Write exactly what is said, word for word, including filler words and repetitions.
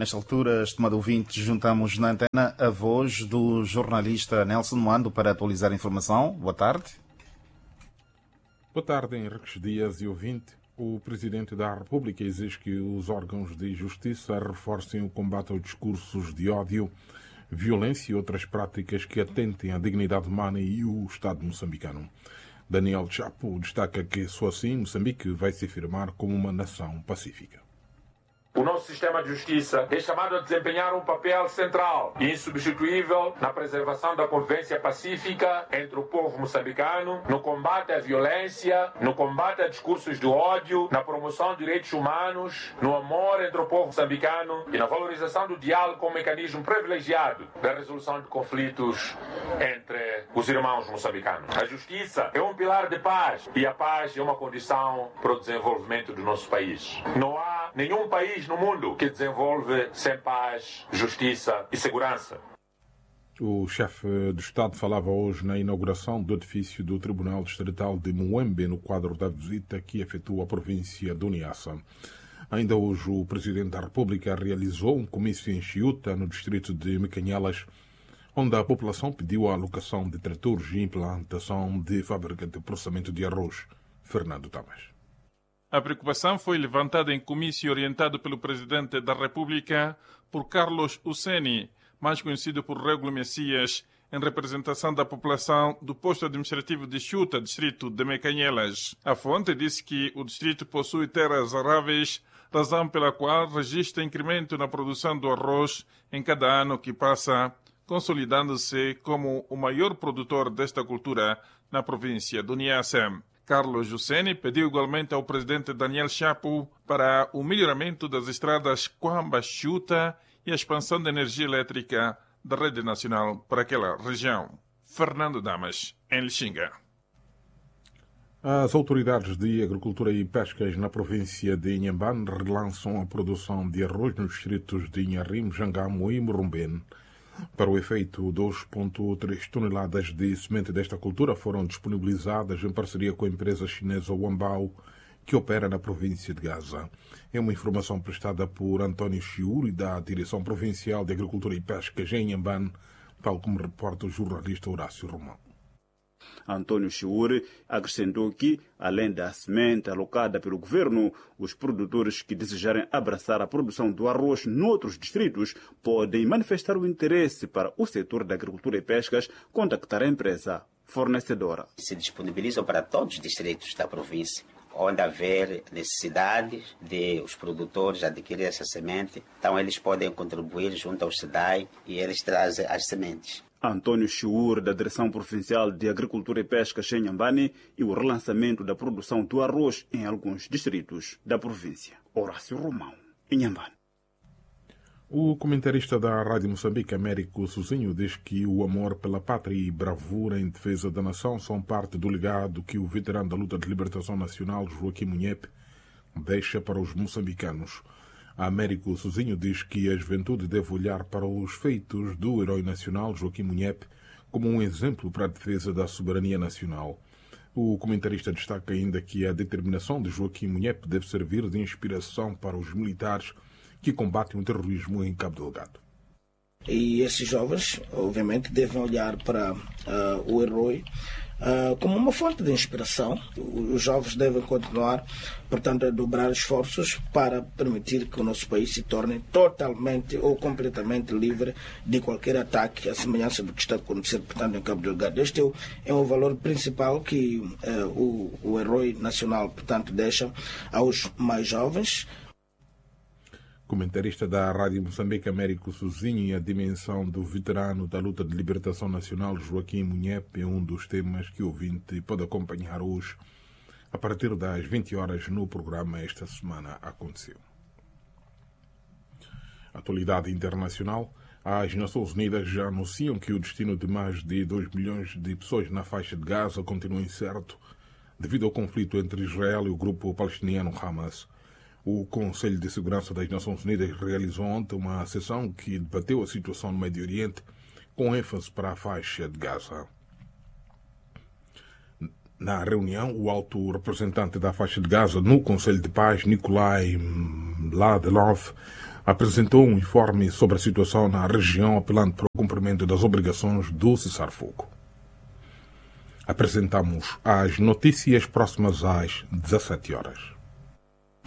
Nesta altura, estimado ouvinte, juntamos na antena a voz do jornalista Nelson Moando para atualizar a informação. Boa tarde. Boa tarde, Henriques Dias e ouvinte. O Presidente da República exige que os órgãos de justiça reforcem o combate aos discursos de ódio, violência e outras práticas que atentem à dignidade humana e o Estado moçambicano. Daniel Chapo destaca que só assim Moçambique vai se afirmar como uma nação pacífica. O nosso sistema de justiça é chamado a desempenhar um papel central e insubstituível na preservação da convivência pacífica entre o povo moçambicano, no combate à violência, no combate a discursos de ódio, na promoção de direitos humanos, no amor entre o povo moçambicano e na valorização do diálogo como mecanismo privilegiado da resolução de conflitos entre os irmãos moçambicanos. A justiça é um pilar de paz e a paz é uma condição para o desenvolvimento do nosso país. Não há nenhum país no mundo que desenvolve sem paz, justiça e segurança. O chefe do Estado falava hoje na inauguração do edifício do Tribunal Distrital de Muembe, no quadro da visita que efetuou a província do Niassa. Ainda hoje, o Presidente da República realizou um comício em Chiuta, no distrito de Mecanhelas, onde a população pediu a alocação de tratores e implantação de fábrica de processamento de arroz. Fernando Tamas. A preocupação foi levantada em comício orientado pelo Presidente da República por Carlos Uceni, mais conhecido por Régulo Messias, em representação da população do posto administrativo de Chiuta, distrito de Mecanhelas. A fonte disse que o distrito possui terras aráveis, razão pela qual registra incremento na produção do arroz em cada ano que passa, consolidando-se como o maior produtor desta cultura na província do Niassa. Carlos Uceni pediu igualmente ao presidente Daniel Chapo para o melhoramento das estradas Quamba-Chiuta e a expansão da energia elétrica da rede nacional para aquela região. Fernando Damas, em Lixinga. As autoridades de agricultura e pescas na província de Inhambane relançam a produção de arroz nos distritos de Inharim, Jangamo e Morumbene. Para o efeito, dois vírgula três toneladas de semente desta cultura foram disponibilizadas em parceria com a empresa chinesa Wambao, que opera na província de Gaza. É uma informação prestada por António Chiuri, da Direção Provincial de Agricultura e Pescas em Inhambane, tal como reporta o jornalista Horácio Romão. António Chiuri acrescentou que, além da semente alocada pelo governo, os produtores que desejarem abraçar a produção do arroz noutros distritos podem manifestar o interesse para o setor da agricultura e pescas contactar a empresa fornecedora. Se disponibilizam para todos os distritos da província, onde haver necessidade de os produtores adquirir essa semente, então eles podem contribuir junto ao SEDAI e eles trazem as sementes. António Chiur, da Direção Provincial de Agricultura e Pesca em Inhambane, e o relançamento da produção do arroz em alguns distritos da província. Horácio Romão, Inhambane. O comentarista da Rádio Moçambique, Américo Sozinho, diz que o amor pela pátria e bravura em defesa da nação são parte do legado que o veterano da luta de libertação nacional, Joaquim Munhepe, deixa para os moçambicanos. Américo Sozinho diz que a juventude deve olhar para os feitos do herói nacional, Joaquim Munhepe, como um exemplo para a defesa da soberania nacional. O comentarista destaca ainda que a determinação de Joaquim Munhepe deve servir de inspiração para os militares que combatem o terrorismo em Cabo Delgado. E esses jovens, obviamente, devem olhar para uh, o herói uh, como uma fonte de inspiração. Os jovens devem continuar, portanto, a dobrar esforços para permitir que o nosso país se torne totalmente ou completamente livre de qualquer ataque, à semelhança do que está a acontecer, portanto, em Cabo Delgado. Este é o, é o valor principal que uh, o, o herói nacional, portanto, deixa aos mais jovens. Comentarista da Rádio Moçambique, Américo Sozinho, e a dimensão do veterano da luta de libertação nacional, Joaquim Munhepe, é um dos temas que o ouvinte pode acompanhar hoje, a partir das vinte horas, no programa Esta Semana Aconteceu. Atualidade internacional. As Nações Unidas já anunciam que o destino de mais de dois milhões de pessoas na faixa de Gaza continua incerto devido ao conflito entre Israel e o grupo palestiniano Hamas. O Conselho de Segurança das Nações Unidas realizou ontem uma sessão que debateu a situação no Médio Oriente, com ênfase para a faixa de Gaza. Na reunião, o alto representante da faixa de Gaza no Conselho de Paz, Nikolai Mladenov, apresentou um informe sobre a situação na região, apelando para o cumprimento das obrigações do cessar-fogo. Apresentamos as notícias próximas às dezassete horas.